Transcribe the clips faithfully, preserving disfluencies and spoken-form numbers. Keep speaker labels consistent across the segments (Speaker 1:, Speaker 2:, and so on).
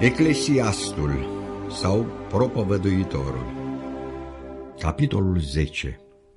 Speaker 1: Eclesiastul sau Propovăduitorul, capitolul zece.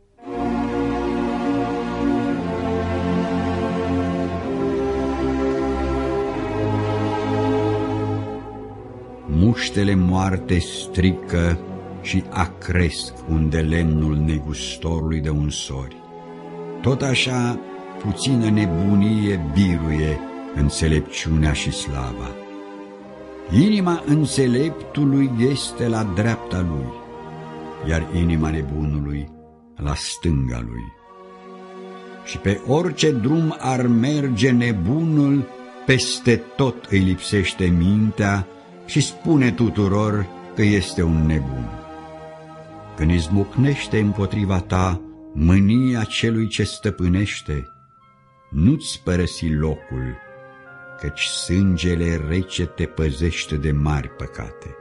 Speaker 1: Muștele moarte strică și acresc unde lemnul negustorului de unsori. Tot așa puțină nebunie biruie înțelepciunea și slava. Inima înțeleptului este la dreapta lui, iar inima nebunului la stânga lui. Și pe orice drum ar merge nebunul, peste tot îi lipsește mintea și spune tuturor că este un nebun. Când izbucnește împotriva ta mânia celui ce stăpânește, nu-ți părăsi locul, căci sângele rece te păzește de mari păcate.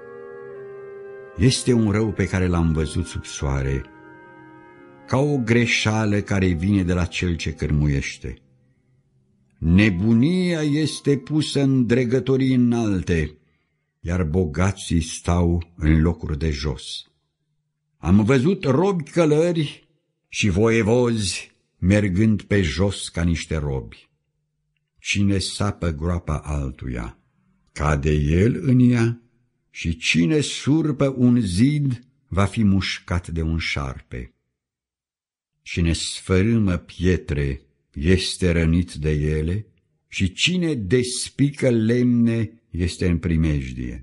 Speaker 1: Este un rău pe care l-am văzut sub soare, ca o greșeală care vine de la cel ce cârmuiește. Nebunia este pusă în dregătorii înalte, iar bogații stau în locuri de jos. Am văzut robi călări și voievozi mergând pe jos ca niște robi. Cine sapă groapa altuia, cade el în ea, și cine surpă un zid va fi mușcat de un șarpe. Cine sfărâmă pietre este rănit de ele, și cine despică lemne este în primejdie.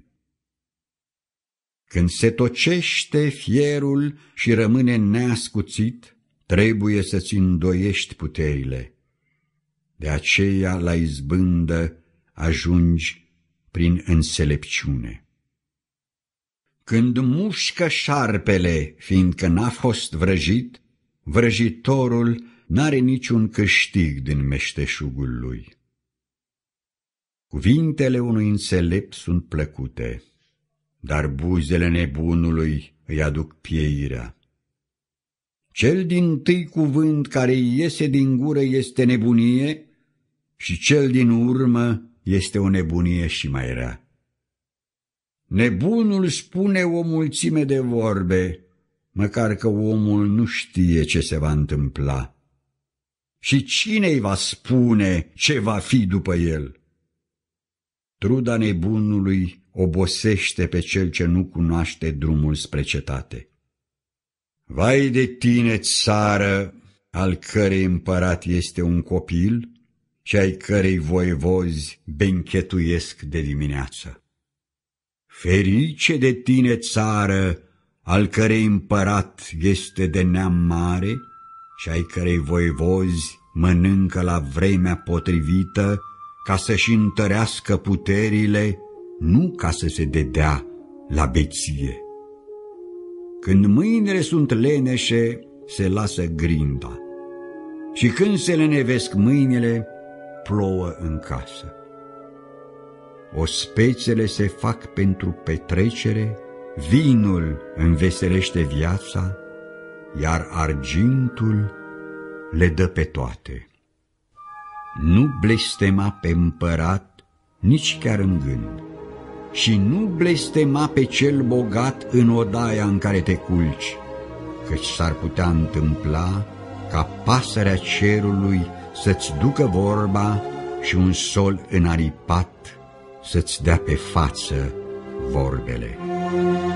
Speaker 1: Când se tocește fierul și rămâne neascuțit, trebuie să-ți îndoiești puterile. De aceea la izbândă ajungi prin înțelepciune. Când mușcă șarpele, fiindcă n-a fost vrăjit, vrăjitorul n-are niciun câștig din meșteșugul lui. Cuvintele unui înțelept sunt plăcute, dar buzele nebunului îi aduc pieirea. Cel dintâi cuvânt care iese din gură este nebunie, și cel din urmă este o nebunie și mai rea. Nebunul spune o mulțime de vorbe, măcar că omul nu știe ce se va întâmpla. Și cine îi va spune ce va fi după el? Truda nebunului obosește pe cel ce nu cunoaște drumul spre cetate. Vai de tine, țară, al cărei împărat este un copil și ai cărei voievozi benchetuiesc de dimineață. Ferice de tine, țară, al cărei împărat este de neam mare și ai cărei voievozi mănâncă la vremea potrivită ca să-și întărească puterile, nu ca să se dedea la beție. Când mâinile sunt leneșe, se lasă grinda, și când se lenevesc mâinile, plouă în casă. Ospețele se fac pentru petrecere, vinul înveselește viața, iar argintul le dă pe toate. Nu blestema pe împărat nici chiar în gând, și nu blestema pe cel bogat în odaia în care te culci, căci s-ar putea întâmpla ca pasărea cerului să-ți ducă vorba și un sol înaripat să-ți dea pe față vorbele.